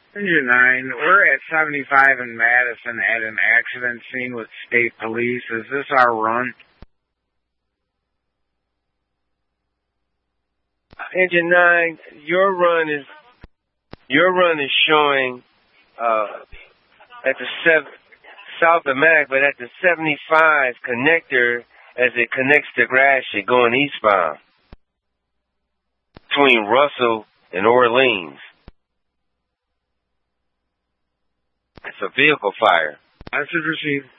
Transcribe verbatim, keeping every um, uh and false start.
Engine nine, we're at seventy-five in Madison at an accident scene with state police. Is this our run? Engine nine, your run is your run is showing uh, at the seven, South of Mac, but at the seventy-five connector as it connects to Gratiot going eastbound between Russell and Orleans. It's a vehicle fire. Message received.